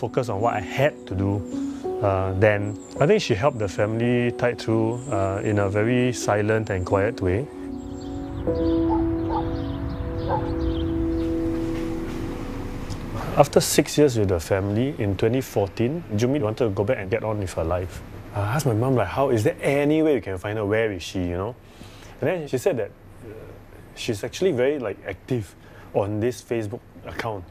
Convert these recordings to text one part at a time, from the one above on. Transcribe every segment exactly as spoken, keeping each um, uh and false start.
focus on what I had to do. Uh, then I think she helped the family tide through uh, in a very silent and quiet way. After six years with the family, in twenty fourteen, Joo Mi wanted to go back and get on with her life. I asked my mum, like, how is there any way we can find her? Where is she, you know? And then she said that uh, she's actually very like active on this Facebook account.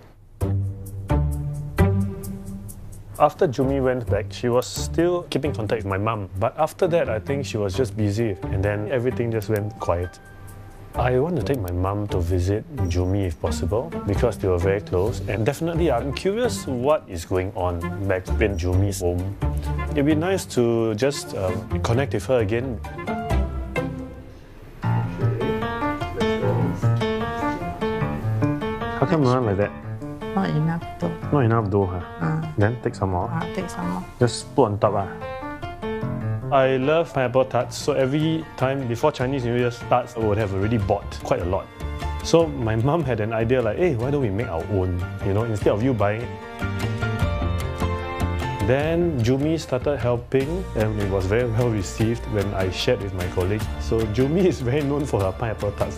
After Joo Mi went back, she was still keeping contact with my mum. But after that, I think she was just busy and then everything just went quiet. I want to take my mum to visit Joo Mi if possible because they were very close. And definitely, I'm curious what is going on back in Joo Mi's home. It'd be nice to just um, connect with her again. How come you run like that? Not enough dough. Not enough dough, huh? Uh, Then take some more. uh, take some more. Just put on top. Ah. I love pineapple tarts, so every time before Chinese New Year starts, I would have already bought quite a lot. So my mum had an idea like, hey, why don't we make our own? You know, instead of you buying it. Then Joo Mi started helping, and it was very well received when I shared with my colleagues. So Joo Mi is very known for her pineapple tarts.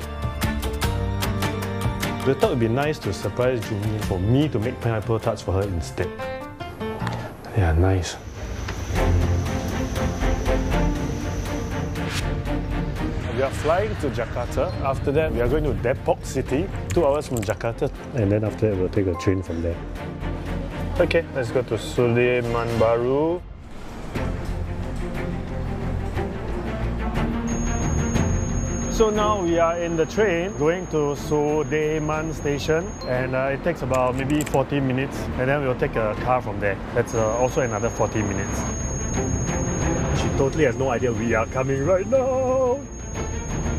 We thought it would be nice to surprise Joo Mi for me to make pineapple tarts for her instead. Yeah, nice. We are flying to Jakarta. After that, we are going to Depok City, two hours from Jakarta, and then after that, we'll take a train from there. Okay, let's go to Sudirman Baru. So now we are in the train going to Sudirman station, and uh, it takes about maybe forty minutes, and then we'll take a car from there. That's uh, also another forty minutes. She totally has no idea we are coming right now.